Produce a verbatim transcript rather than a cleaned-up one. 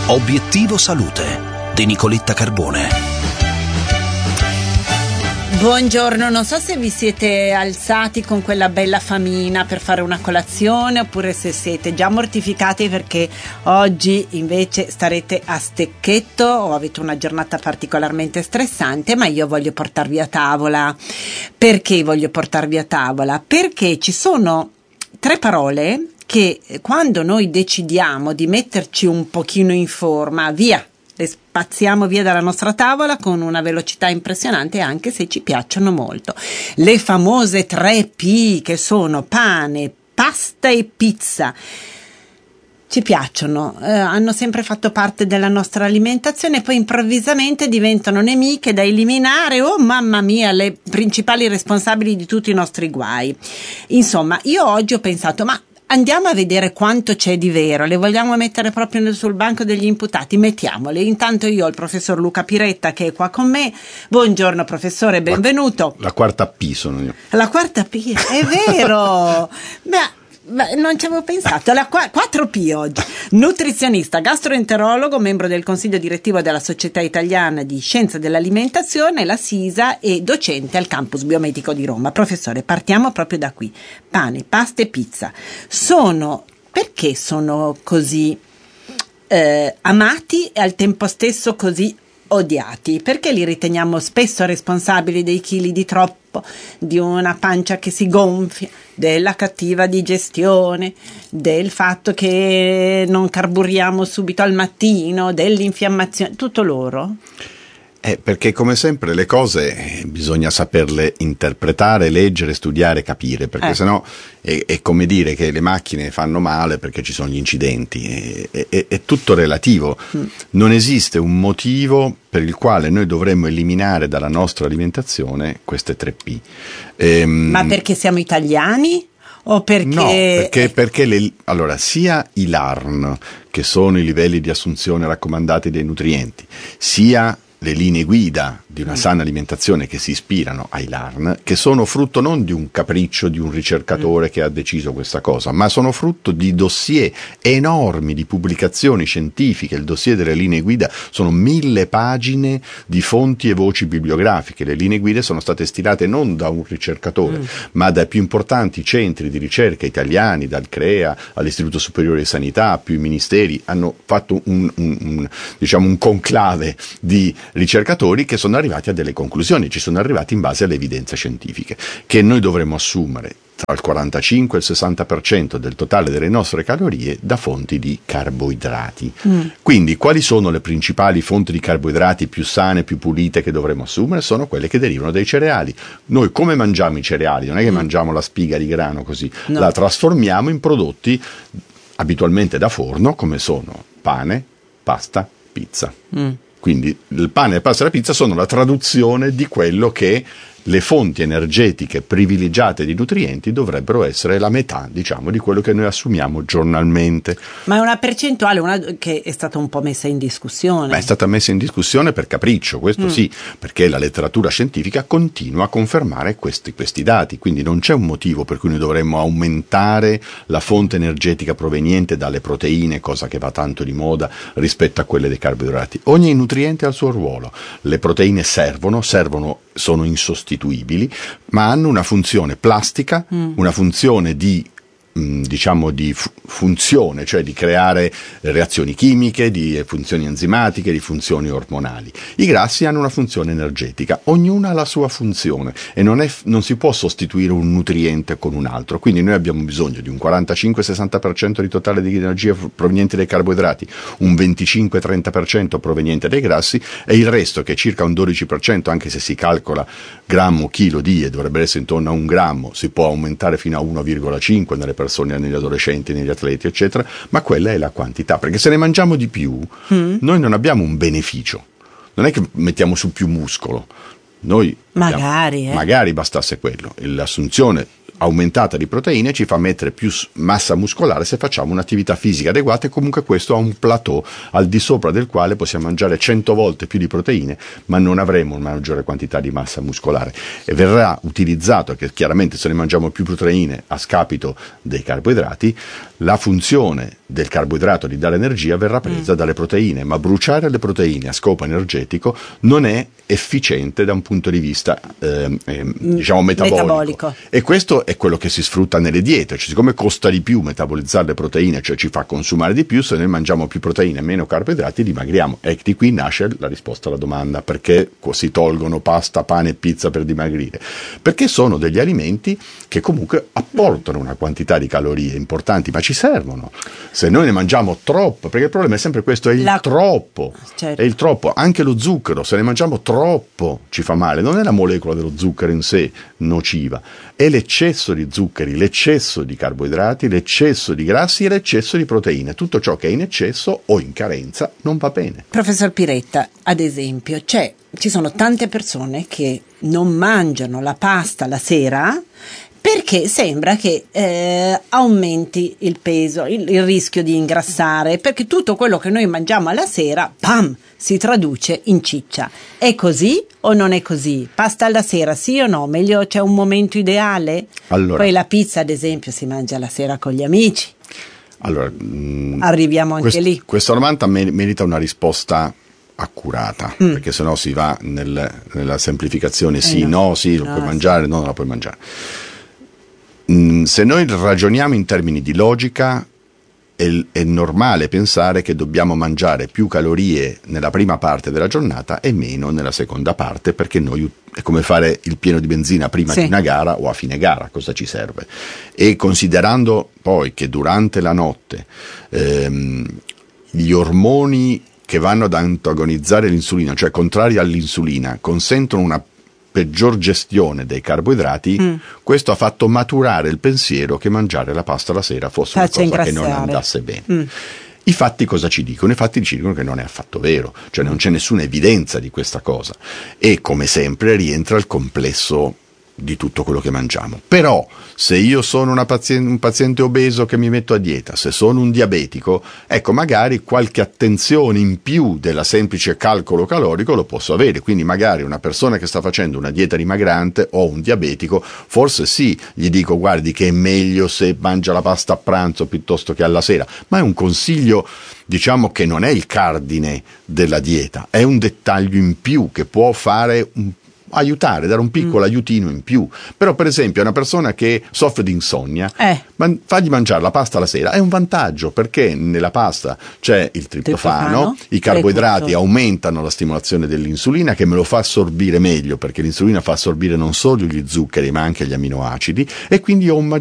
Obiettivo Salute di Nicoletta Carbone. Buongiorno, non so se vi siete alzati con quella bella famina per fare una colazione oppure se siete già mortificati perché oggi invece starete a stecchetto o avete una giornata particolarmente stressante, ma io voglio portarvi a tavola. Perché voglio portarvi a tavola? Perché ci sono tre parole che quando noi decidiamo di metterci un pochino in forma, via, le spazziamo via dalla nostra tavola con una velocità impressionante, anche se ci piacciono molto. Le famose tre P, che sono pane, pasta e pizza. Ci piacciono, eh, hanno sempre fatto parte della nostra alimentazione, poi improvvisamente diventano nemiche da eliminare, oh mamma mia, le principali responsabili di tutti i nostri guai. Insomma, io oggi ho pensato, ma andiamo a vedere quanto c'è di vero, le vogliamo mettere proprio nel, sul banco degli imputati, mettiamole. Intanto io ho il professor Luca Piretta che è qua con me. Buongiorno professore, benvenuto. La, la quarta P sono io. La quarta P, è vero. Beh, Beh, non ci avevo pensato. La qu- quattro P oggi. Nutrizionista, gastroenterologo, membro del consiglio direttivo della Società Italiana di Scienza dell'Alimentazione, la SISA, e docente al campus biomedico di Roma. Professore, partiamo proprio da qui. Pane, pasta e pizza sono, perché sono così eh, amati e al tempo stesso così odiati? Perché li riteniamo spesso responsabili dei chili di troppo, di una pancia che si gonfia, della cattiva digestione, del fatto che non carburiamo subito al mattino, dell'infiammazione, tutto loro? Eh, perché come sempre le cose bisogna saperle interpretare, leggere, studiare, capire, perché eh. sennò è, è come dire che le macchine fanno male perché ci sono gli incidenti, è, è, è tutto relativo. Mm. Non esiste un motivo per il quale noi dovremmo eliminare dalla nostra alimentazione queste tre P. Ehm, Ma perché siamo italiani? O perché... No, perché, perché le, allora, sia i L A R N, che sono i livelli di assunzione raccomandati dei nutrienti, sia le linee guida di una sana alimentazione che si ispirano ai L A R N, che sono frutto non di un capriccio di un ricercatore mm. che ha deciso questa cosa, ma sono frutto di dossier enormi di pubblicazioni scientifiche. Il dossier delle linee guida sono mille pagine di fonti e voci bibliografiche. Le linee guida sono state stilate non da un ricercatore, mm. ma dai più importanti centri di ricerca italiani, dal CREA all'Istituto Superiore di Sanità, più i ministeri hanno fatto un, un, un, diciamo un conclave di ricercatori che sono arrivati a delle conclusioni, ci sono arrivati in base alle evidenze scientifiche, che noi dovremmo assumere tra il quarantacinque e il sessanta per cento del totale delle nostre calorie da fonti di carboidrati. Mm. Quindi quali sono le principali fonti di carboidrati più sane, più pulite che dovremmo assumere? Sono quelle che derivano dai cereali. Noi come mangiamo i cereali? Non è che mm. mangiamo la spiga di grano così, no. La trasformiamo in prodotti abitualmente da forno, come sono pane, pasta, pizza. Mm. Quindi il pane, la pasta e la pizza sono la traduzione di quello che le fonti energetiche privilegiate di nutrienti dovrebbero essere la metà, diciamo, di quello che noi assumiamo giornalmente. Ma è una percentuale una che è stata un po' messa in discussione. Ma è stata messa in discussione per capriccio, questo mm. sì, perché la letteratura scientifica continua a confermare questi, questi dati, quindi non c'è un motivo per cui noi dovremmo aumentare la fonte energetica proveniente dalle proteine, cosa che va tanto di moda rispetto a quelle dei carboidrati. Ogni nutriente ha il suo ruolo. Le proteine servono, servono sono insostituibili, ma hanno una funzione plastica, mm. una funzione di diciamo di fu- funzione, cioè di creare reazioni chimiche, di funzioni enzimatiche, di funzioni ormonali. I grassi hanno una funzione energetica, ognuna ha la sua funzione e non, è, non si può sostituire un nutriente con un altro, quindi noi abbiamo bisogno di un quarantacinque sessanta per cento di totale di energia proveniente dai carboidrati, un venticinque trenta per cento proveniente dai grassi e il resto, che è circa un dodici per cento, anche se si calcola grammo chilo di e dovrebbe essere intorno a un grammo, si può aumentare fino a uno virgola cinque nelle persone, negli adolescenti, negli atleti eccetera, ma quella è la quantità, perché se ne mangiamo di più mm. noi non abbiamo un beneficio, non è che mettiamo su più muscolo, noi magari, abbiamo, eh. magari bastasse quello, l'assunzione aumentata di proteine ci fa mettere più massa muscolare se facciamo un'attività fisica adeguata, e comunque questo ha un plateau al di sopra del quale possiamo mangiare cento volte più di proteine ma non avremo una maggiore quantità di massa muscolare, e verrà utilizzato che chiaramente se ne mangiamo più proteine a scapito dei carboidrati, la funzione del carboidrato di dare energia verrà presa mm. dalle proteine, ma bruciare le proteine a scopo energetico non è efficiente da un punto di vista eh, eh, diciamo metabolico. metabolico e questo è quello che si sfrutta nelle diete, cioè siccome costa di più metabolizzare le proteine, cioè ci fa consumare di più, se noi mangiamo più proteine e meno carboidrati dimagriamo, e di qui nasce la risposta alla domanda perché si tolgono pasta, pane e pizza per dimagrire, perché sono degli alimenti che comunque apportano una quantità di calorie importanti, ma ci servono. Se noi ne mangiamo troppo, perché il problema è sempre questo, è il la... troppo, certo. è il troppo, anche lo zucchero, se ne mangiamo troppo ci fa male, non è la molecola dello zucchero in sé nociva, è l'eccesso di zuccheri, l'eccesso di carboidrati, l'eccesso di grassi e l'eccesso di proteine, tutto ciò che è in eccesso o in carenza non va bene. Professor Piretta, ad esempio, c'è, ci sono tante persone che non mangiano la pasta la sera perché sembra che eh, aumenti il peso, il, il rischio di ingrassare, perché tutto quello che noi mangiamo alla sera, pam, si traduce in ciccia. È così o non è così? Pasta alla sera, sì o no? Meglio, c'è un momento ideale? Allora, poi la pizza, ad esempio, si mangia la sera con gli amici. Allora, mh, arriviamo anche quest, lì. Questa domanda merita una risposta accurata, mm. perché sennò si va nel, nella semplificazione, eh sì, no, no sì, lo no, puoi sì. mangiare, no, non la puoi mangiare. Se noi ragioniamo in termini di logica, è, è normale pensare che dobbiamo mangiare più calorie nella prima parte della giornata e meno nella seconda parte, perché noi è come fare il pieno di benzina prima sì. di una gara o a fine gara, cosa ci serve? E considerando poi che durante la notte ehm, gli ormoni che vanno ad antagonizzare l'insulina, cioè contrari all'insulina, consentono una peggior gestione dei carboidrati, mm. questo ha fatto maturare il pensiero che mangiare la pasta la sera fosse Faccia una cosa che non andasse bene. Mm. I fatti cosa ci dicono? I fatti ci dicono che non è affatto vero, cioè non c'è nessuna evidenza di questa cosa, e come sempre rientra il complesso di tutto quello che mangiamo. Però se io sono una paziente, un paziente obeso che mi metto a dieta, se sono un diabetico, ecco, magari qualche attenzione in più della semplice calcolo calorico lo posso avere, quindi magari una persona che sta facendo una dieta dimagrante o un diabetico, forse sì, gli dico guardi che è meglio se mangia la pasta a pranzo piuttosto che alla sera, ma è un consiglio, diciamo, che non è il cardine della dieta, è un dettaglio in più che può fare un aiutare, dare un piccolo mm. aiutino in più. Però per esempio una persona che soffre di insonnia, eh. man- fagli mangiare la pasta la sera è un vantaggio, perché nella pasta c'è il triptofano, triptofano i carboidrati precursore. Aumentano la stimolazione dell'insulina, che me lo fa assorbire meglio, perché l'insulina fa assorbire non solo gli zuccheri ma anche gli aminoacidi, e quindi ho un maggiore